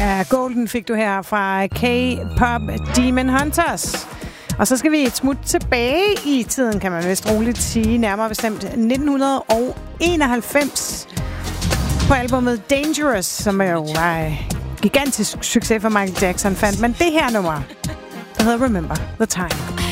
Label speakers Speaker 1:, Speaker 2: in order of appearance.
Speaker 1: Ja, Golden fik du her fra K-Pop Demon Hunters. Og så skal vi et smut tilbage i tiden, kan man vist roligt sige. Nærmere bestemt 1991 på albumet Dangerous, som jo var gigantisk succes for Michael Jackson fandt. Men det her nummer, der hedder Remember the Time.